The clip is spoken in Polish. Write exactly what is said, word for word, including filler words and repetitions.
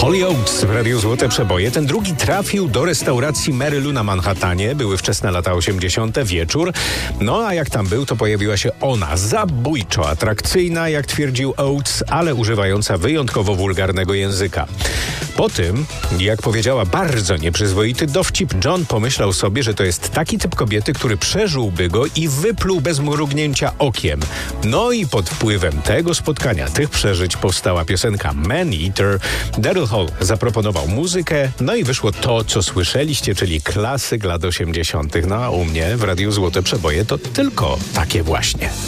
Holy Oates w Radiu Złote Przeboje. Ten drugi trafił do restauracji Mary Lou na Manhattanie. Były wczesne lata osiemdziesiąte, wieczór. No a jak tam był, to pojawiła się ona, zabójczo atrakcyjna, jak twierdził Oates, ale używająca wyjątkowo wulgarnego języka. Po tym, jak powiedziała bardzo nieprzyzwoity dowcip, John pomyślał sobie, że to jest taki typ kobiety, który przeżyłby go i wypluł bez mrugnięcia okiem. No i pod wpływem tego spotkania, tych przeżyć powstała piosenka Man Eater. Daryl Hall zaproponował muzykę, no i wyszło to, co słyszeliście, czyli klasyk lat osiemdziesiątych. No a u mnie w Radiu Złote Przeboje to tylko takie właśnie.